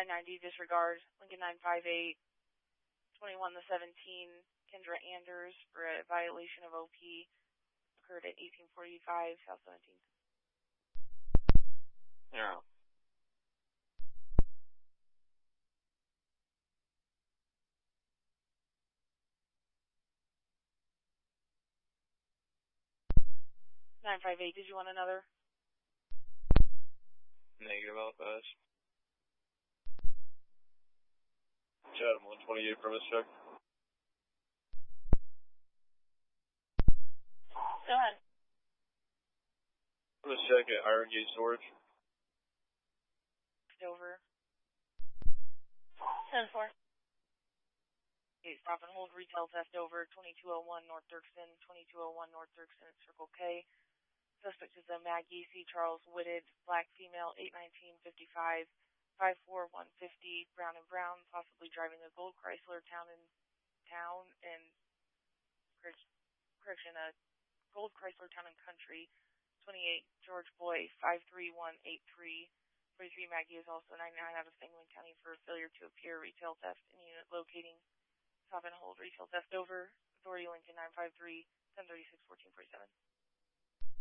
990, disregard. Lincoln 958, 21 to 17, Kendra Anders for a violation of OP occurred at 1845 South 17th. Yeah. (958), did you want another? Negative, I'll pass. Chatham 128 premise check. Go ahead. Premise check at Iron Gate Storage. Over. 10-4. Okay, stop and hold retail theft over 2201 North Dirksen, 2201 North Dirksen at Circle K. Suspect is a Maggie C. Charles Whitted, black female, 81955, 54150, brown and brown, possibly driving a gold Chrysler gold Chrysler Town and Country, 28 George Boy, 53183. 43 Maggie is also 99 out of Sangamon County for failure to appear, retail theft in unit locating. Stop and hold retail theft over. Authority Lincoln 953, 1036, 1447.